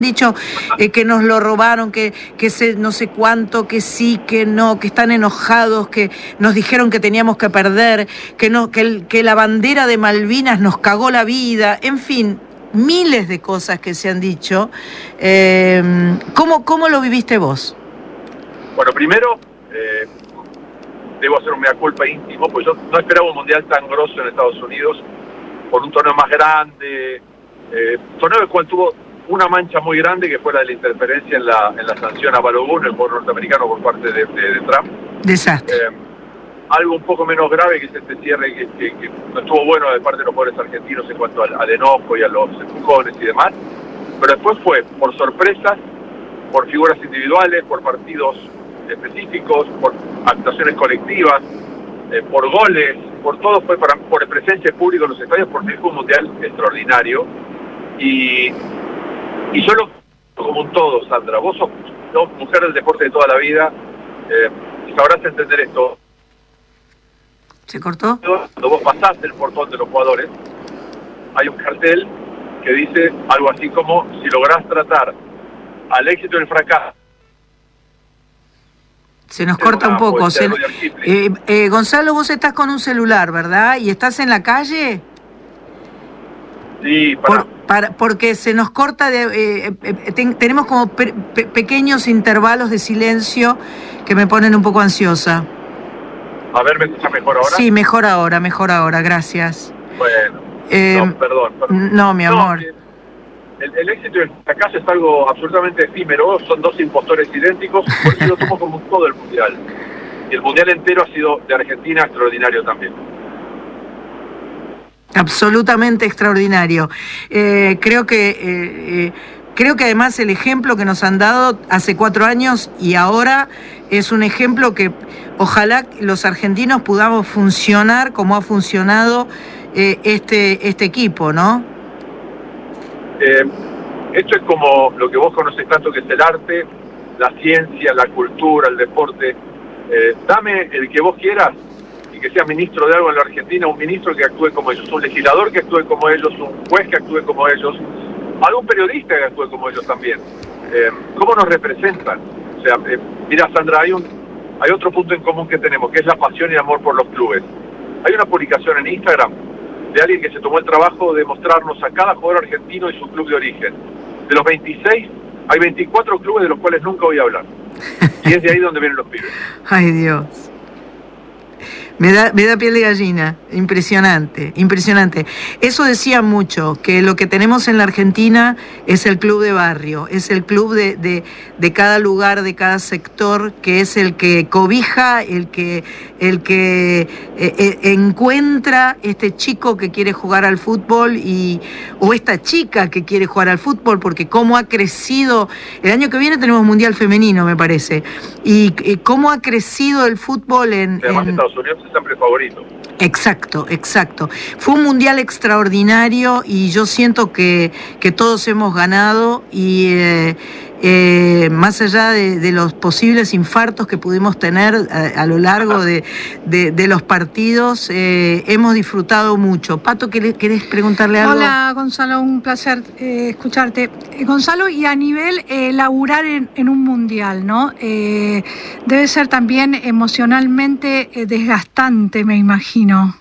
dicho que nos lo robaron, que no sé cuánto, que sí, que no, que están enojados, que nos dijeron que teníamos que perder, que la bandera de Malvinas nos cagó la vida, en fin, miles de cosas que se han dicho. ¿Cómo lo viviste vos? Bueno, primero, debo hacer un mea culpa íntimo, pues yo no esperaba un mundial tan grosso en Estados Unidos, por un torneo más grande, torneo el cual tuvo una mancha muy grande, que fue la de la interferencia en la sanción a Balogun, el jugador norteamericano, por parte de Trump. Desastre. Algo un poco menos grave, que es este cierre que no estuvo bueno de parte de los jugadores argentinos en cuanto al enojo y a los empujones y demás, pero después fue por sorpresas, por figuras individuales, por partidos específicos, por actuaciones colectivas, por goles, por todo, fue por presencia de público en los estadios, porque fue un mundial extraordinario. Y yo lo como un todo, Sandra. Vos sos mujer del deporte de toda la vida, sabrás entender esto. ¿Se cortó? Cuando vos pasás el portón de los jugadores, hay un cartel que dice algo así como: si lográs tratar al éxito y el fracaso. Se nos corta un poco. Gonzalo, vos estás con un celular, ¿verdad? ¿Y estás en la calle? Sí, porque se nos corta, tenemos como pequeños intervalos de silencio que me ponen un poco ansiosa. A ver, ¿me escucha mejor ahora? Sí, mejor ahora, gracias. Bueno, perdón. No, mi amor. El éxito y el fracaso es algo absolutamente efímero, son dos impostores idénticos, porque yo lo tomo como todo el mundial. Y el mundial entero ha sido de Argentina extraordinario también. Absolutamente extraordinario. Creo que además el ejemplo que nos han dado hace 4 años y ahora es un ejemplo que ojalá los argentinos podamos funcionar como ha funcionado este equipo, ¿no? Esto es como lo que vos conocés tanto, que es el arte, la ciencia, la cultura, el deporte. Dame el que vos quieras, que sea ministro de algo en la Argentina, un ministro que actúe como ellos, un legislador que actúe como ellos, un juez que actúe como ellos, algún periodista que actúe como ellos también. ¿Cómo nos representan? O sea, mira, Sandra, hay otro punto en común que tenemos, que es la pasión y amor por los clubes. Hay una publicación en Instagram de alguien que se tomó el trabajo de mostrarnos a cada jugador argentino y su club de origen. De los 26, hay 24 clubes de los cuales nunca voy a hablar. Y es de ahí donde vienen los pibes. Ay, Dios. Me da piel de gallina, impresionante. Eso decía mucho, que lo que tenemos en la Argentina es el club de barrio, es el club de cada lugar, de cada sector, que es el que cobija, el que encuentra este chico que quiere jugar al fútbol o esta chica que quiere jugar al fútbol, porque cómo ha crecido. El año que viene tenemos Mundial Femenino, me parece, y cómo ha crecido el fútbol Además, Estados Unidos es siempre favorito. Exacto. Fue un mundial extraordinario y yo siento que todos hemos ganado y más allá de los posibles infartos que pudimos tener a lo largo de los partidos, hemos disfrutado mucho. Pato, ¿querés preguntarle algo? Hola, Gonzalo, un placer escucharte. Gonzalo, y a nivel laburar en un mundial, ¿no? Debe ser también emocionalmente desgastante, me imagino.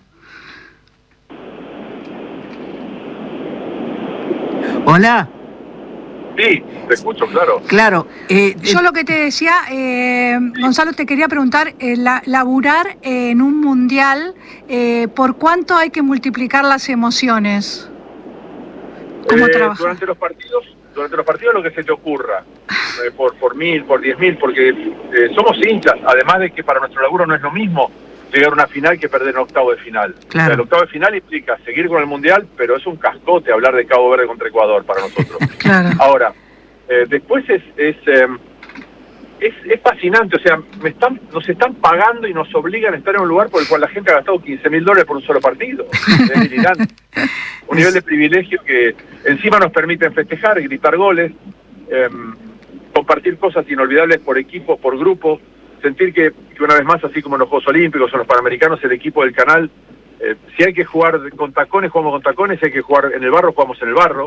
Hola. Sí, te escucho, claro. Claro. Yo lo que te decía, Gonzalo, te quería preguntar, laburar en un mundial, ¿por cuánto hay que multiplicar las emociones? ¿Cómo trabajas? Durante los partidos lo que se te ocurra, por 1000, por 10.000, porque somos hinchas, además de que para nuestro laburo no es lo mismo llegar a una final que perder un octavo de final. Claro. O sea, el octavo de final implica seguir con el mundial, pero es un cascote hablar de Cabo Verde contra Ecuador para nosotros. Claro. Ahora, después es fascinante, o sea, nos están pagando y nos obligan a estar en un lugar por el cual la gente ha gastado $15.000 por un solo partido. Es delirante. Un nivel de privilegio que encima nos permiten festejar, gritar goles, compartir cosas inolvidables por equipo, por grupo, sentir que una vez más, así como en los Juegos Olímpicos o en los Panamericanos, el equipo del canal, si hay que jugar con tacones, jugamos con tacones, si hay que jugar en el barro, jugamos en el barro.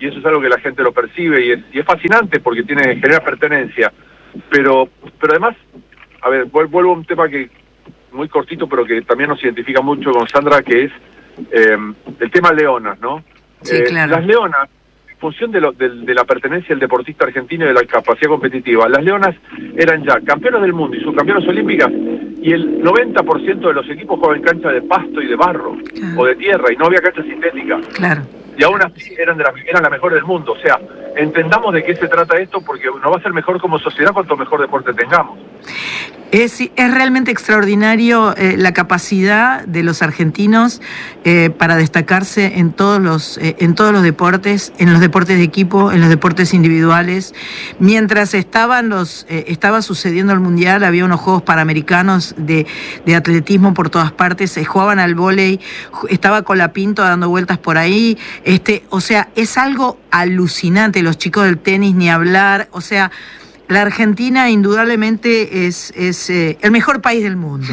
y eso es algo que la gente lo percibe y es fascinante porque genera pertenencia. Pero además, a ver, vuelvo a un tema que muy cortito, pero que también nos identifica mucho con Sandra, que es el tema leonas, ¿no? Sí, claro. Las leonas, en función de la pertenencia del deportista argentino y de la capacidad competitiva, las leonas eran ya campeonas del mundo y subcampeonas olímpicas, y el 90% de los equipos jugaban en cancha de pasto y de barro, o de tierra, y no había cancha sintética. Claro. Y aún así eran la mejor del mundo. O sea, entendamos de qué se trata esto, porque nos va a ser mejor como sociedad cuanto mejor deporte tengamos. Es realmente extraordinario la capacidad de los argentinos para destacarse en todos los deportes, en los deportes de equipo, en los deportes individuales. Mientras estaba sucediendo el Mundial, había unos Juegos Panamericanos de atletismo por todas partes, se jugaban al vóley, estaba Colapinto dando vueltas por ahí. O sea, es algo alucinante, los chicos del tenis ni hablar, o sea, la Argentina indudablemente es el mejor país del mundo.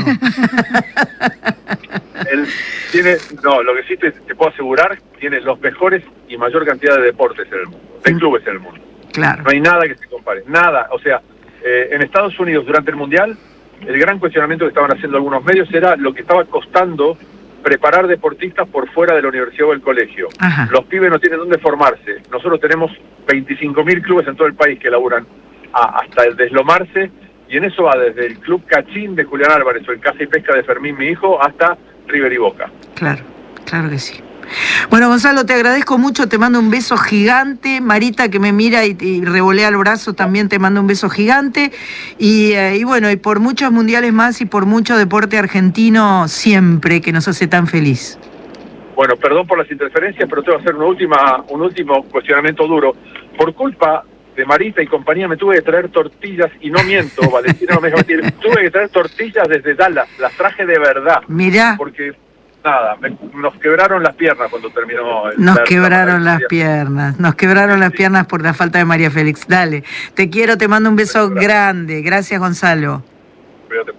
Lo que sí te puedo asegurar, tiene los mejores y mayor cantidad de deportes en el mundo, de clubes en el mundo. Claro. No hay nada que se compare, nada. O sea, en Estados Unidos durante el Mundial, el gran cuestionamiento que estaban haciendo algunos medios era lo que estaba costando preparar deportistas por fuera de la universidad o del colegio. Ajá. Los pibes no tienen dónde formarse. Nosotros tenemos 25.000 clubes en todo el país que laburan hasta el deslomarse, y en eso va desde el Club Cachín de Julián Álvarez o el Caza y Pesca de Fermín, mi hijo, hasta River y Boca. Claro, claro que sí. Bueno, Gonzalo, te agradezco mucho, te mando un beso gigante. Marita, que me mira y revolea el brazo, también te mando un beso gigante. Y bueno, y por muchos mundiales más y por mucho deporte argentino siempre, que nos hace tan feliz. Bueno, perdón por las interferencias, pero te voy a hacer un último cuestionamiento duro. Por culpa de Marita y compañía me tuve que traer tortillas, y no miento, Valentina no me deja mentir, tuve que traer tortillas desde Dallas, las traje de verdad. Mirá. Porque, nada, nos quebraron las piernas cuando terminó. Nos quebraron las piernas por la falta de María Félix. Dale, te quiero, te mando un beso grande. Gracias, Gonzalo. Cuídate.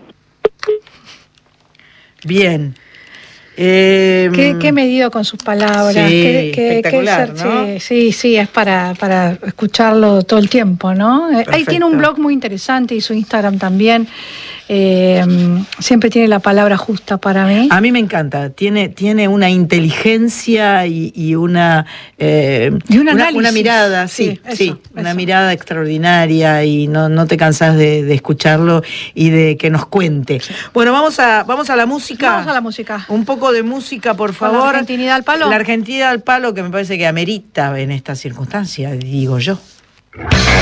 Bien. Qué medido con sus palabras. Sí, espectacular, ¿no? Sí, es para escucharlo todo el tiempo, ¿no? Ahí tiene un blog muy interesante y su Instagram también. Siempre tiene la palabra justa para mí. A mí me encanta. Tiene una inteligencia y una una mirada, una mirada extraordinaria, y no te cansás de escucharlo y de que nos cuente. Sí. Bueno, vamos a la música. Vamos a la música. Un poco de música, por favor. ¿La Argentinidad al palo? La Argentinidad al palo, que me parece que amerita en esta circunstancia, digo yo.